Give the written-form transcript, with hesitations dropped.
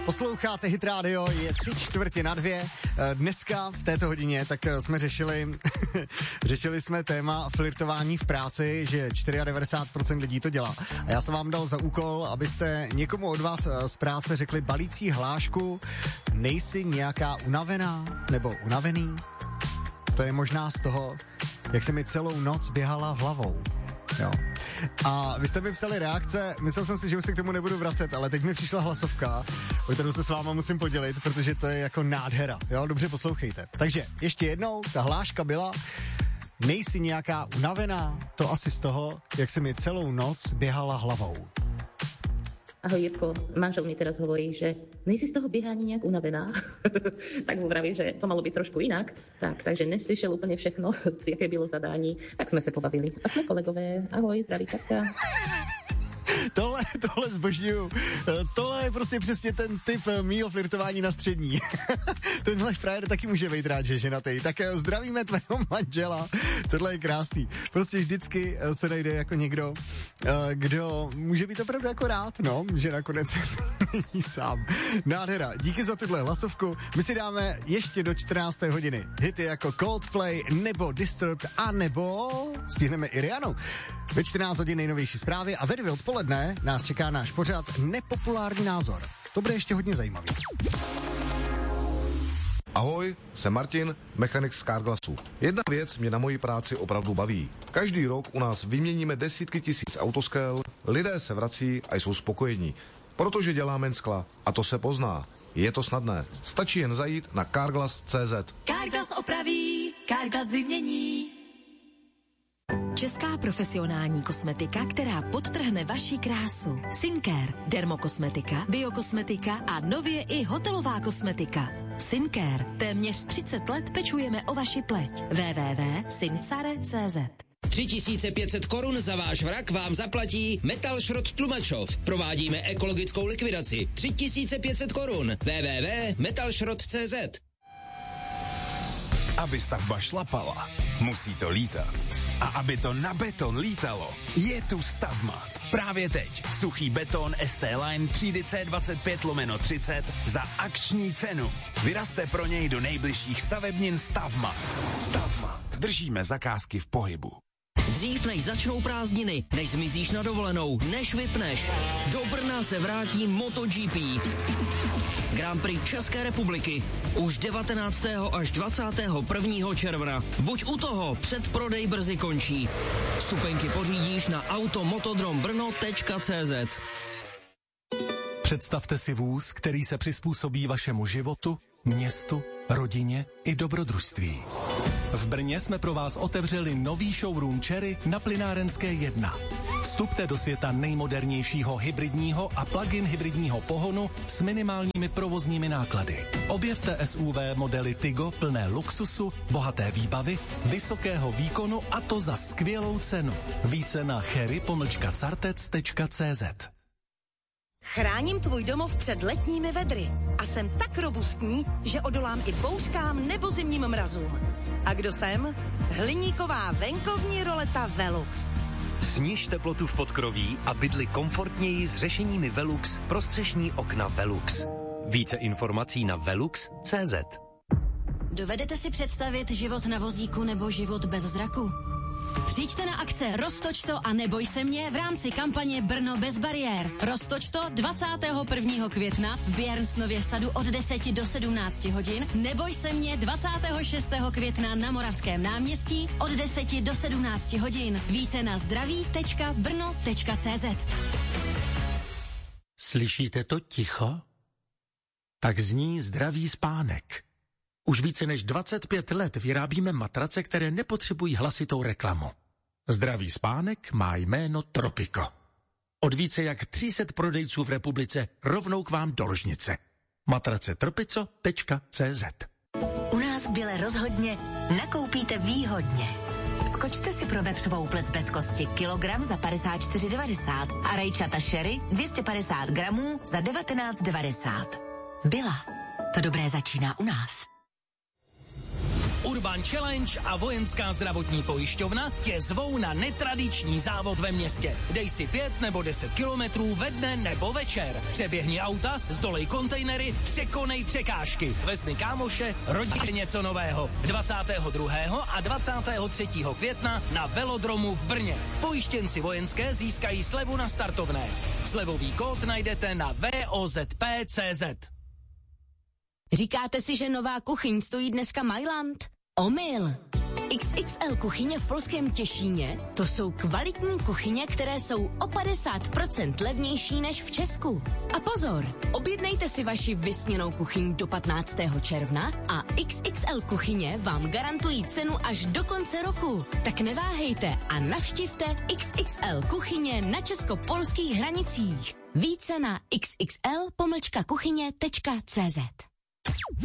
Posloucháte Hit Radio, je 3:45. Dneska v této hodině tak jsme řešili jsme téma flirtování v práci, že 94% lidí to dělá. A já jsem vám dal za úkol, abyste někomu od vás z práce řekli balící hlášku: nejsi nějaká unavená nebo unavený? To je možná z toho, jak se mi celou noc běhala hlavou. Jo. A vy jste mi psali reakce, myslel jsem si, že už se k tomu nebudu vracet, ale teď mi přišla hlasovka, o kterou se s váma musím podělit, protože to je jako nádhera, jo, dobře poslouchejte. Takže ještě jednou, ta hláška byla: nejsi nějaká unavená, to asi z toho, jak se mi celou noc běhala hlavou. Ahoj Jirko, manžel mi teraz hovorí, že nejsi z toho biehání nejak unavená. Tak mu vraví, že to malo byť trošku inak. Takže neslyšel úplně všechno, jaké bylo zadání. Tak jsme se pobavili. A jsme kolegové. Ahoj, zdraví Katka. Tohle zbožňuju. Tohle je prostě přesně ten typ mýho flirtování na střední. Tenhle frajer taky může být rád, že ženatý. Tak zdravíme tvého manžela. Tohle je krásný. Prostě vždycky se najde jako někdo, kdo může být opravdu jako rád, no, že nakonec není sám. Nádhera. Díky za tuhle hlasovku. My si dáme ještě do 14. hodiny hity jako Coldplay nebo Disturbed, a nebo stihneme i Rihannu. Ve 14 hodin nejnovější zprávy a ve 2 odpoledne nás čeká náš pořad Nepopulární názor. To bude ještě hodně zajímavý. Ahoj, jsem Martin, mechanik z Carglassu. Jedna věc mě na mojí práci opravdu baví. Každý rok u nás vyměníme desítky tisíc autoskel, lidé se vrací a jsou spokojení, protože děláme skla a to se pozná. Je to snadné. Stačí jen zajít na carglass.cz. Carglass opraví, Carglass vymění. Česká profesionální kosmetika, která podtrhne vaši krásu. Syncare, dermokosmetika, biokosmetika a nově i hotelová kosmetika. Syncare, téměř 30 let pečujeme o vaši pleť. www.syncare.cz. 3500 korun za váš vrak vám zaplatí Metal Šrot Tlumačov. Provádíme ekologickou likvidaci. 3500 korun. www.metalšrot.cz. Aby stavba šlapala, musí to lítat. A aby to na beton lítalo, je tu Stavmat. Právě teď suchý beton ST Line třídy C25/30 za akční cenu. Vyrazte pro něj do nejbližších stavebnin Stavmat. Stavmat. Držíme zakázky v pohybu. Dřív než začnou prázdniny, než zmizíš na dovolenou, než vypneš, do Brna se vrátí MotoGP. Grand Prix České republiky už 19. až 21. června. Buď u toho, předprodej brzy končí. Vstupenky pořídíš na automotodrombrno.cz. Představte si vůz, který se přizpůsobí vašemu životu, městu, rodině i dobrodružství. V Brně jsme pro vás otevřeli nový showroom Cherry na Plynárenské 1. Vstupte do světa nejmodernějšího hybridního a plug-in hybridního pohonu s minimálními provozními náklady. Objevte SUV modely Tigo plné luxusu, bohaté výbavy, vysokého výkonu, a to za skvělou cenu. Více na cherry-cartec.cz. Chráním tvůj domov před letními vedry a jsem tak robustní, že odolám i bouřkám nebo zimním mrazům. A kdo jsem? Hliníková venkovní roleta Velux. Sníž teplotu v podkroví a bydli komfortněji s řešeními Velux pro střešní okna Velux. Více informací na velux.cz. Dovedete si představit život na vozíku nebo život bez zraku? Přijďte na akce Roztoč to a neboj se mě v rámci kampaně Brno bez bariér. Roztoč to 21. května v Björnsnově sadu od 10 do 17 hodin. Neboj se mě 26. května na Moravském náměstí od 10 do 17 hodin. Více na zdraví.brno.cz. Slyšíte to ticho? Tak zní zdravý spánek. Už více než 25 let vyrábíme matrace, které nepotřebují hlasitou reklamu. Zdravý spánek má jméno Tropico. Od více jak 300 prodejců v republice rovnou k vám do ložnice. Matrace tropico.cz. U nás v Běle rozhodně nakoupíte výhodně. Skočte si pro vepřovou plec bez kosti kilogram za 54,90 a rajčata sherry 250 gramů za 19,90. Byla. To dobré začíná u nás. Urban Challenge a Vojenská zdravotní pojišťovna tě zvou na netradiční závod ve městě. Dej si 5 nebo 10 kilometrů ve dne nebo večer. Přeběhni auta, zdolej kontejnery, překonej překážky. Vezmi kámoše, rodiče něco nového. 22. a 23. května na velodromu v Brně. Pojištěnci Vojenské získají slevu na startovné. Slevový kód najdete na vozp.cz. Říkáte si, že nová kuchyň stojí dneska Mailand? Omyl! XXL kuchyně v polském Těšíně, to jsou kvalitní kuchyně, které jsou o 50% levnější než v Česku. A pozor, objednejte si vaši vysněnou kuchyň do 15. června a XXL kuchyně vám garantují cenu až do konce roku. Tak neváhejte a navštivte XXL kuchyně na česko-polských hranicích. Více na xxl-kuchyně.cz.